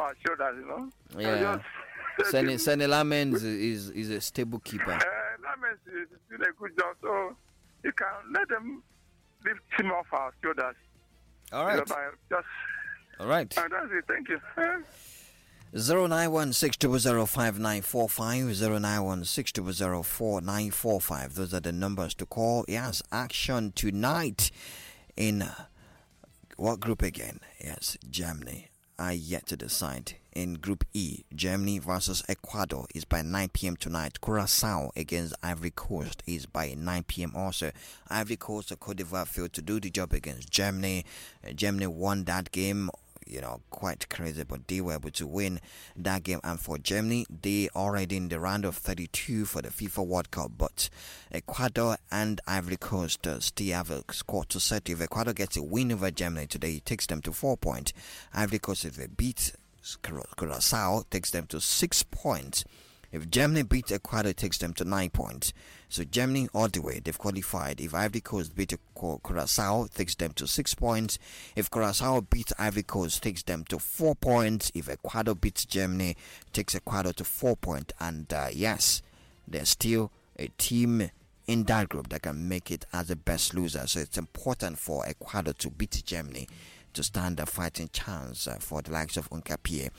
our shoulders, Yeah. Sene Lamens is a stable keeper. Lamens is doing a good job, so you can let them lift him off our shoulders. All right. All right. That's it. Thank you. 091600595 091600495. Those are the numbers to call. Yes, action tonight in what group again? Yes, Germany are yet to decide. In Group E, Germany versus Ecuador is by 9 p.m. tonight. Curacao against Ivory Coast is by 9 p.m. also. Ivory Coast or Cote d'Ivoire failed to do the job against Germany. Germany won that game. Quite crazy, but they were able to win that game. And for Germany, they already in the round of 32 for the FIFA World Cup. But Ecuador and Ivory Coast still have a score to set. If Ecuador gets a win over Germany today, it takes them to 4 points. Ivory Coast, if they beat Curacao, takes them to 6 points. If Germany beats Ecuador, it takes them to 9 points. So Germany all the way, they've qualified. If Ivory Coast beat Curacao, it takes them to 6 points. If Curacao beats Ivory Coast, it takes them to 4 points. If Ecuador beats Germany, it takes Ecuador to 4 points. And yes, there's still a team in that group that can make it as the best loser. So it's important for Ecuador to beat Germany to stand a fighting chance for the likes of Nkapie.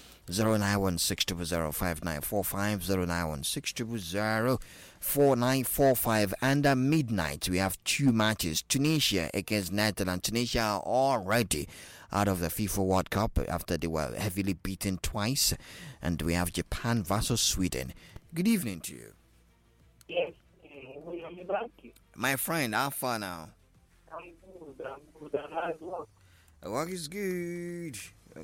09160059945 091604945. And at midnight we have 2 matches. Tunisia against Netherlands. Tunisia are already out of the FIFA World Cup after they were heavily beaten twice. And we have Japan versus Sweden. Good evening to you. Yes. My friend, how far now? I'm good. How's work? Work is good. So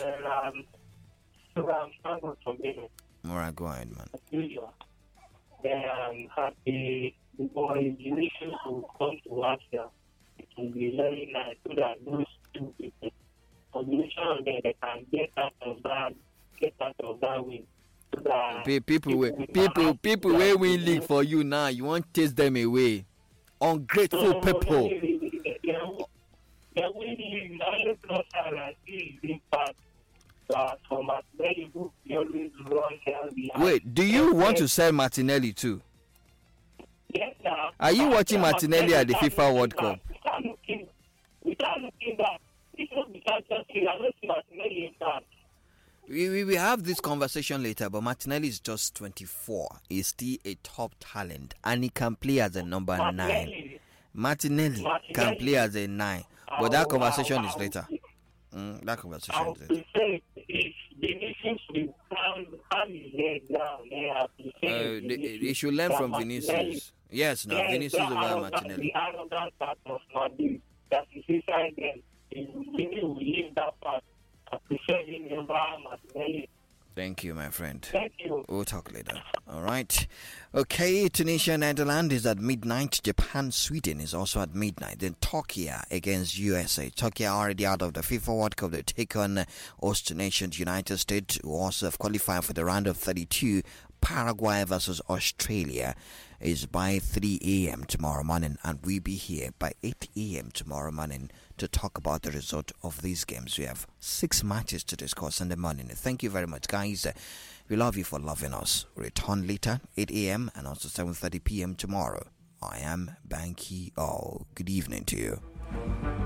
I'm struggling from being. Alright, go ahead, man. Then I'm happy for Indonesians who come to Russia. It will be very nice so that those 2 people, Indonesian, they can get out of that way. So that people where we league for you now, you want to chase them away. Ungrateful people. Wait, do you want to sell Martinelli too? Yes, sir. Are you watching Martinelli at the FIFA World Cup? Without looking back, I don't see Martinelli in that. We have this conversation later, but Martinelli is just 24. He's still a top talent, and he can play as a number 9. Martinelli can play as a 9, but that conversation is later. That conversation is later. They should learn from Vinicius. Yes, no, Vinicius over Martinelli. The arrogant part of Madrid that is inside them. will leave that part. Appreciating your Martinelli. Thank you, my friend. Thank you. We'll talk later. All right. Okay, Tunisia, Netherlands is at midnight. Japan, Sweden is also at midnight. Then Turkey against USA. Turkey are already out of the FIFA World Cup. They take on host nations United States, who also have qualified for the round of 32. Paraguay versus Australia is by 3 a.m. tomorrow morning, and we'll be here by 8 a.m. tomorrow morning to talk about the result of these games. We have 6 matches to discuss in the morning. Thank you very much, guys. We love you for loving us. Return later, 8 a.m. and also 7:30 p.m. tomorrow. I am Banky O. Good evening to you.